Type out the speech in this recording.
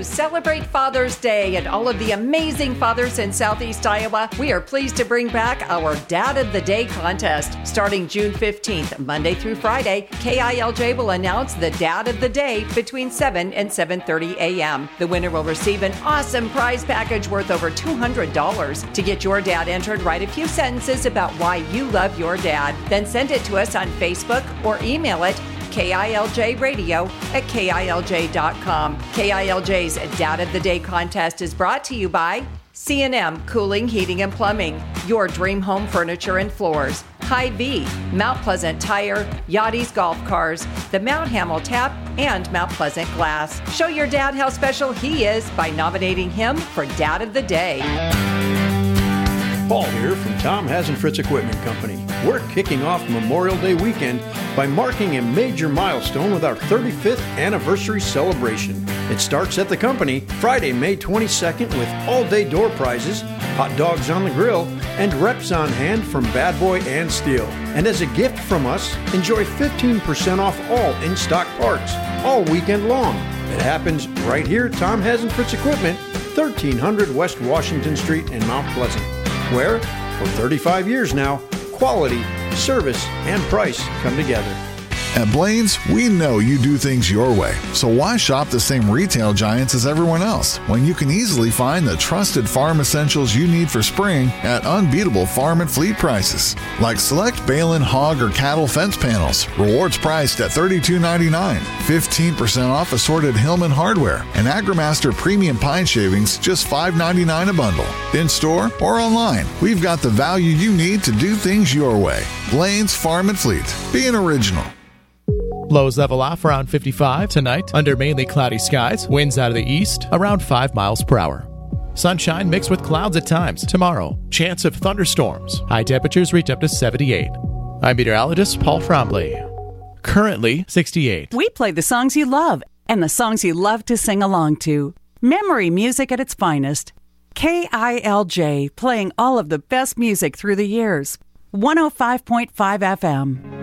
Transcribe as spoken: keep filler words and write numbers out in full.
celebrate Father's Day and all of the amazing fathers in Southeast Iowa, we are pleased to bring back our Dad of the Day contest. Starting June fifteenth, Monday through Friday, K I L J will announce the Dad of the Day between seven and seven thirty a.m. The winner will receive an awesome prize package worth over two hundred dollars. To get your dad entered, write a few sentences about why you love your dad. Then send it to us on Facebook or email it K I L J radio at K I L J dot com. K I L J's Dad of the Day contest is brought to you by C and M Cooling, Heating, and Plumbing, your dream home furniture and floors, Hy-Vee, Mount Pleasant Tire, Yachty's Golf Cars, the Mount Hamill Tap, and Mount Pleasant Glass. Show your dad how special he is by nominating him for Dad of the Day. Paul here from Tom Hasenfritz Equipment Company. We're kicking off Memorial Day weekend by marking a major milestone with our thirty-fifth anniversary celebration. It starts at the company Friday, May twenty-second with all-day door prizes, hot dogs on the grill, and reps on hand from Bad Boy and Steel. And as a gift from us, enjoy fifteen percent off all in-stock parts all weekend long. It happens right here at Tom Hasenfritz Equipment, thirteen hundred West Washington Street in Mount Pleasant, where, for thirty-five years now, quality, service, and price come together. At Blaine's, we know you do things your way, so why shop the same retail giants as everyone else when you can easily find the trusted farm essentials you need for spring at unbeatable farm and fleet prices? Like select Balin hog or cattle fence panels, rewards priced at thirty-two ninety-nine, fifteen percent off assorted Hillman hardware, and AgriMaster premium pine shavings just five ninety-nine a bundle. In store or online, we've got the value you need to do things your way. Blaine's Farm and Fleet. Be an original. Lows level off around fifty-five tonight under mainly cloudy skies. Winds out of the east around five miles per hour. Sunshine mixed with clouds at times. Tomorrow, chance of thunderstorms. High temperatures reach up to seventy-eight. I'm meteorologist Paul Frombley. Currently sixty-eight. We play the songs you love and the songs you love to sing along to. Memory music at its finest. K I L J, playing all of the best music through the years. one oh five point five F M.